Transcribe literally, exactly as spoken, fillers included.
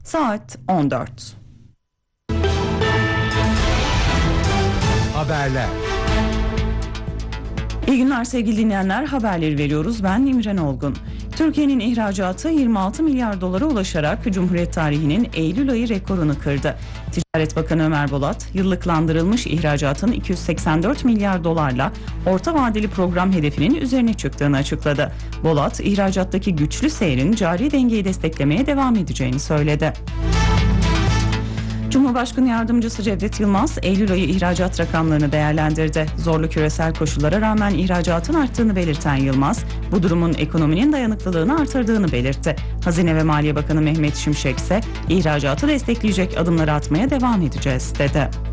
Saat on dört. Haberler. İyi günler sevgili dinleyenler, haberleri veriyoruz. Ben İmren Olgun. Türkiye'nin ihracatı yirmi altı milyar dolara ulaşarak Cumhuriyet tarihinin Eylül ayı rekorunu kırdı. Ticaret Bakanı Ömer Bolat, yıllıklandırılmış ihracatın iki yüz seksen dört milyar dolarla orta vadeli program hedefinin üzerine çıktığını açıkladı. Bolat, ihracattaki güçlü seyrin cari dengeyi desteklemeye devam edeceğini söyledi. Cumhurbaşkanı Yardımcısı Cevdet Yılmaz, Eylül ayı ihracat rakamlarını değerlendirdi. Zorlu küresel koşullara rağmen ihracatın arttığını belirten Yılmaz, bu durumun ekonominin dayanıklılığını artırdığını belirtti. Hazine ve Maliye Bakanı Mehmet Şimşek ise ihracatı destekleyecek adımları atmaya devam edeceğiz dedi.